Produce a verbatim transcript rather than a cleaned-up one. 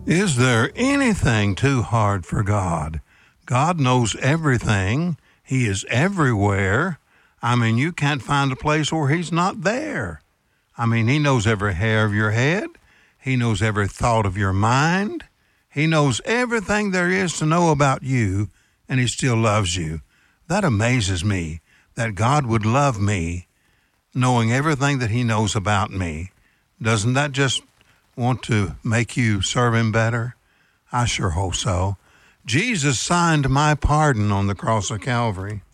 Is there anything too hard for God? God knows everything. He is everywhere. I mean, you can't find a place where he's not there. I mean, he knows every hair of your head. He knows every thought of your mind. He knows everything there is to know about you, and he still loves you. That amazes me, that God would love me, knowing everything that he knows about me. Doesn't that just want to make you serve him better? I sure hope so. Jesus signed my pardon on the cross of Calvary.